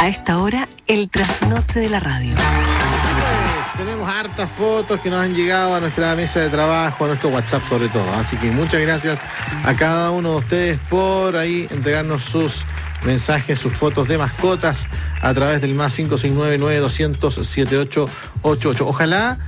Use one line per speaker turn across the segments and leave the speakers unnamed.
A esta hora, el trasnoche de la radio.
Tenemos hartas fotos que nos han llegado a nuestra mesa de trabajo, a nuestro WhatsApp sobre todo. Así que muchas gracias a cada uno de ustedes por ahí entregarnos sus mensajes, sus fotos de mascotas a través del más 569-9200-7888. Ojalá,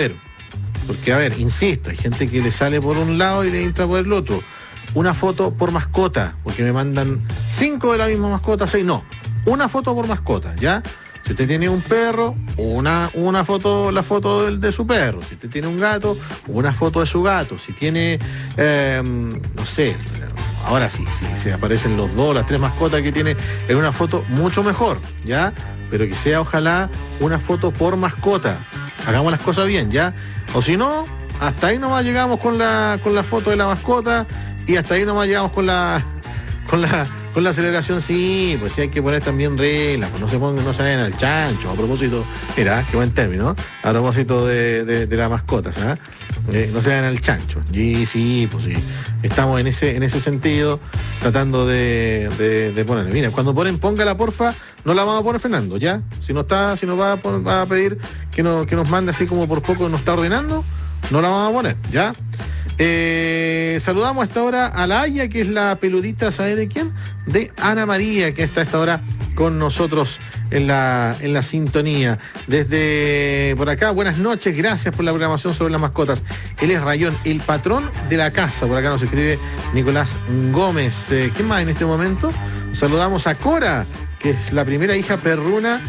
porque insisto, hay gente que le sale por un lado y le entra por el otro. Una foto por mascota, porque me mandan 5 de la misma mascota, 6 no. Una foto por mascota, ¿ya? Si usted tiene un perro, una foto, la foto de su perro. Si usted tiene un gato, una foto de su gato. Si tiene, no sé, ahora sí, si se aparecen los 2, las 3 mascotas que tiene en una foto, mucho mejor, ¿ya? Pero que sea, ojalá, una foto por mascota. Hagamos las cosas bien, ¿ya? O si no, hasta ahí nomás llegamos con la foto de la mascota y hasta ahí nomás llegamos con la aceleración. Sí, pues sí hay que poner también reglas, pues no se vayan al chancho. A propósito, mira, qué buen término, a propósito de las mascotas, ¿eh? No se vayan al chancho. Y sí, pues sí, estamos en ese sentido, tratando de ponerle. Mira, cuando póngala porfa, no la vamos a poner Fernando, ¿ya? Si nos va a pedir que nos mande así como por poco nos está ordenando, no la vamos a poner, ¿ya? Saludamos a esta hora a la Aya, que es la peludita, ¿sabe de quién? De Ana María, que está a esta hora con nosotros en la sintonía. Desde por acá, buenas noches, gracias por la programación sobre las mascotas. Él es Rayón, el patrón de la casa. Por acá nos escribe Nicolás Gómez. ¿Quién más en este momento? Saludamos a Cora, que es la primera hija perruna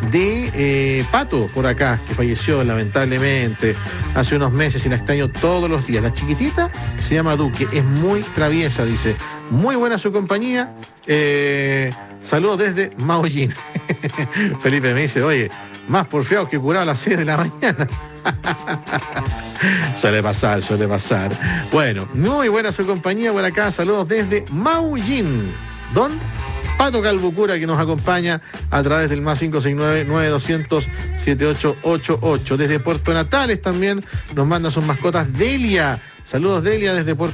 de Pato, por acá, que falleció lamentablemente hace unos meses y la extraño todos los días. La chiquitita se llama Duque, es muy traviesa, dice. Muy buena su compañía. Saludos desde Maullín. Felipe me dice, oye, más porfiado que curado a las 6 de la mañana. Suele pasar. Bueno, muy buena su compañía por acá. Saludos desde Maullín. Don Pato Calbucura, que nos acompaña a través del más 569-9200-7888. Desde Puerto Natales también nos manda sus mascotas. Delia, saludos Delia desde Puerto